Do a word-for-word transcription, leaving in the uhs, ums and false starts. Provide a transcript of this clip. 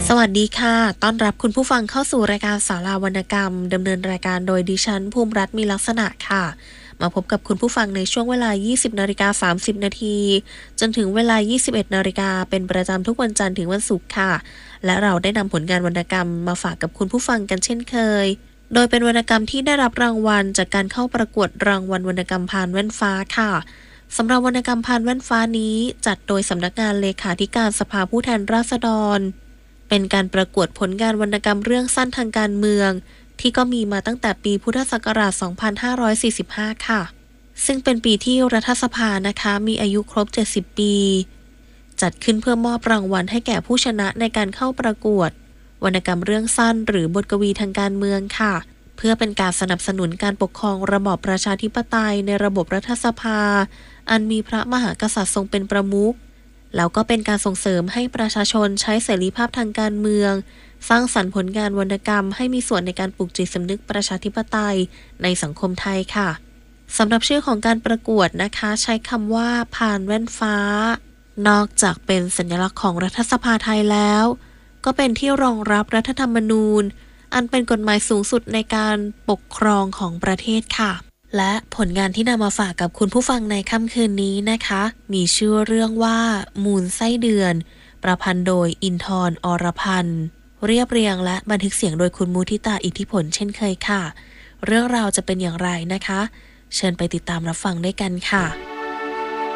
สวัสดีค่ะต้อนรับคุณผู้ฟังเข้าสู่รายการศาลาวรรณกรรมดำเนินรายการโดยดิฉันภูมิรัตน์มีลักษณะค่ะมาพบกับคุณผู้ฟังในช่วงเวลา ยี่สิบนาฬิกาสามสิบนาทีจนถึงเวลา ยี่สิบเอ็ดนาฬิกาเป็นประจำทุกวันจันทร์ถึงวันศุกร์ค่ะและเราได้นำผลงานวรรณกรรมมาฝากกับคุณผู้ฟังกันเช่นเคยโดยเป็นวรรณกรรมที่ได้รับรางวัลจากการเข้าประกวดรางวัลวรรณกรรมพานแว่นฟ้าค่ะสำหรับวรรณกรรมพานแว่นฟ้านี้จัดโดยสำนักงานเลขาธิการสภาผู้แทนราษฎรเป็นการประกวดผลงานวรรณกรรมเรื่องสั้นทางการเมืองที่ก็มีมาตั้งแต่ปีพุทธศักราช สองพันห้าร้อยสี่สิบห้า ค่ะซึ่งเป็นปีที่รัฐสภานะคะมีอายุครบ เจ็ดสิบ ปีจัดขึ้นเพื่อมอบรางวัลให้แก่ผู้ชนะในการเข้าประกวดวรรณกรรมเรื่องสั้นหรือบทกวีทางการเมืองค่ะเพื่อเป็นการสนับสนุนการปกครองระบอบประชาธิปไตยในระบบรัฐสภาอันมีพระมหากษัตริย์ทรงเป็นประมุขแล้วก็เป็นการส่งเสริมให้ประชาชนใช้เสรีภาพทางการเมืองสร้างสรรค์ผลงานวรรณกรรมให้มีส่วนในการปลูกจิตสำนึกประชาธิปไตยในสังคมไทยค่ะสำหรับชื่อของการประกวดนะคะใช้คำว่าพานแว่นฟ้านอกจากเป็นสัญลักษณ์ของรัฐสภาไทยแล้วก็เป็นที่รองรับรัฐธรรมนูญอันเป็นกฎหมายสูงสุดในการปกครองของประเทศค่ะและผลงานที่นำมาฝากกับคุณผู้ฟังในค่ำคืนนี้นะคะมีชื่อเรื่องว่ามูลไส้เดือนประพันธ์โดยอินทร์อรพันธ์เรียบเรียงและบันทึกเสียงโดยคุณมุทิตาอิทธิผลเช่นเคยค่ะเรื่องราวจะเป็นอย่างไรนะคะเชิญไปติดตามรับฟังด้วยกันค่ะ